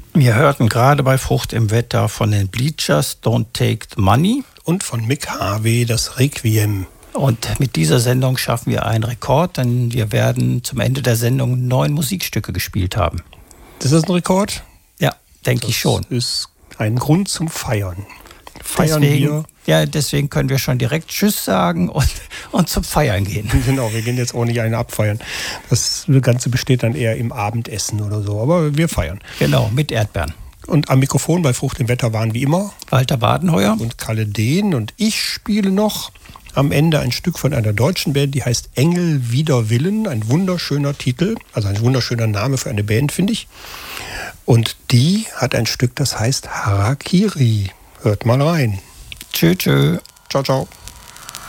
Wir hörten gerade bei Frucht im Wetter von den Bleachers Don't Take the Money. Und von Mick Harvey das Requiem. Und mit dieser Sendung schaffen wir einen Rekord, denn wir werden zum Ende der Sendung 9 Musikstücke gespielt haben. Ist das ein Rekord? Ja, denke ich schon. Das ist ein Grund zum Feiern. Deswegen können wir schon direkt Tschüss sagen und zum Feiern gehen. Genau, wir gehen jetzt auch nicht einen abfeiern. Das Ganze besteht dann eher im Abendessen oder so, aber wir feiern. Genau, mit Erdbeeren. Und am Mikrofon bei Frucht im Wetter waren wie immer Walter Badenheuer und Kalle Dehn, und ich spiele noch am Ende ein Stück von einer deutschen Band, die heißt Engel wider Willen. Ein wunderschöner Titel, also ein wunderschöner Name für eine Band, finde ich. Und die hat ein Stück, das heißt Harakiri. Hört mal rein. Tschö, tschö. Ciao, ciao.